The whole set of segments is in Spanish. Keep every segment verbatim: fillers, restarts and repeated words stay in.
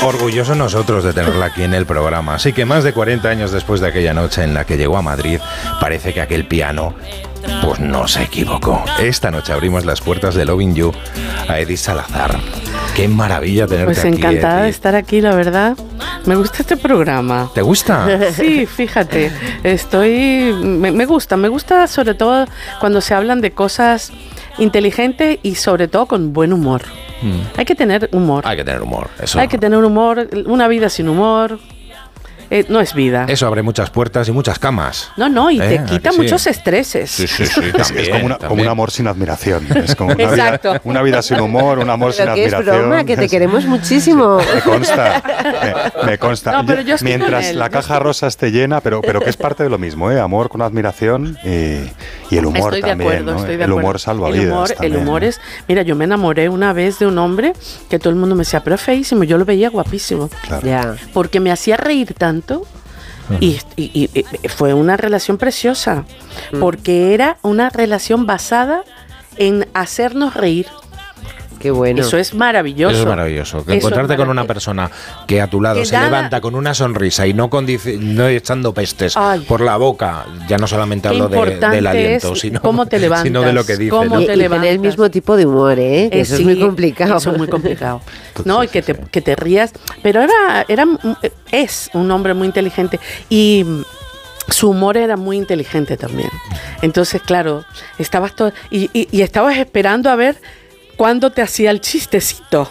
Orgullosos nosotros de tenerla aquí en el programa. Así que más de cuarenta años después de aquella noche en la que llegó a Madrid, parece que aquel piano, pues no se equivocó. Esta noche abrimos las puertas de Loving You a Edith Salazar. Qué maravilla tenerte pues aquí. Pues encantada Edith. de estar aquí, la verdad. Me gusta este programa. ¿Te gusta? Sí, fíjate. Estoy... Me, me gusta, me gusta sobre todo cuando se hablan de cosas inteligentes y sobre todo con buen humor. Mm. Hay que tener humor. Hay que tener humor. Eso. Hay que tener humor. Una vida sin humor eh, no es vida. Eso abre muchas puertas y muchas camas. No, no, y ¿Eh? te quita muchos sí? estreses. Sí, sí, sí. También, es como, una, como un amor sin admiración. Es como una Exacto. Vida, una vida sin humor, un amor pero sin que admiración. Es broma, que te queremos muchísimo. Me consta, me, me consta. No, pero yo estoy Mientras con él, la yo caja estoy... rosa esté llena, pero, pero que es parte de lo mismo, ¿eh? Amor con admiración y, y el humor estoy también. De acuerdo, ¿no? estoy de el acuerdo. humor salva el vidas. Humor, también, el humor ¿no? es. Mira, yo me enamoré una vez de un hombre que todo el mundo me decía, pero es feísimo. Yo lo veía guapísimo. Claro. Ya. Porque me hacía reír tanto. Y, y, y fue una relación preciosa, mm. porque era una relación basada en hacernos reír. Qué bueno. Eso es maravilloso. Eso es maravilloso. Que Eso encontrarte es con una persona que a tu lado que se nada... levanta con una sonrisa y no, condici... no echando pestes Ay. por la boca. Ya no solamente hablo de, del aliento, sino, cómo te levantas, sino de lo que dice. cómo ¿no? Y, te y tener el mismo tipo de humor, ¿eh? Que eh eso sí, es muy complicado. Eso es muy complicado. No, sí, y que, sí, te, sí. que te rías. Pero era, era, es un hombre muy inteligente. Y su humor era muy inteligente también. Entonces, claro, estabas todo y, y, y estabas esperando a ver cuándo te hacía el chistecito.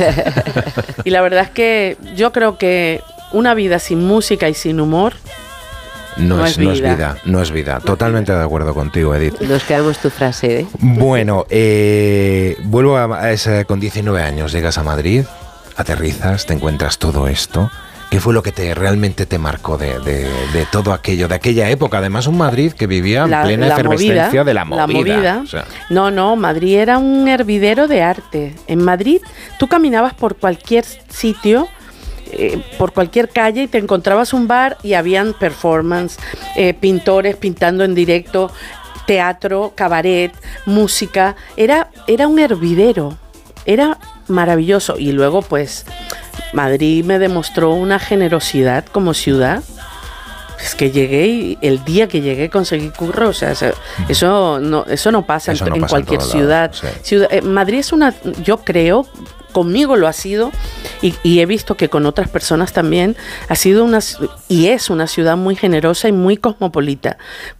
Y la verdad es que yo creo que una vida sin música y sin humor no, no es, es no es vida. vida. No es vida. Totalmente de acuerdo contigo, Edith. Nos quedamos tu frase, ¿eh? Bueno, eh, vuelvo a, a ese, con diecinueve años llegas a Madrid, aterrizas, te encuentras todo esto. ¿Qué fue lo que te realmente te marcó de, de, de todo aquello, de aquella época? Además, un Madrid que vivía en la, plena la efervescencia movida, de la movida. La movida. O sea. No, no, Madrid era un hervidero de arte. En Madrid tú caminabas por cualquier sitio, eh, por cualquier calle y te encontrabas un bar y habían performance, eh, pintores pintando en directo, teatro, cabaret, música. Era, era un hervidero. Era maravilloso. Y luego, pues, Madrid me demostró una generosidad como ciudad. Es que llegué y el día que llegué conseguí curro. O sea, eso no, eso no pasa, eso en, no en pasa cualquier en ciudad. lado, sí. ciudad eh, Madrid es una, yo creo, conmigo lo ha sido y, y he visto que con otras personas también ha sido una y es una ciudad muy generosa y muy cosmopolita.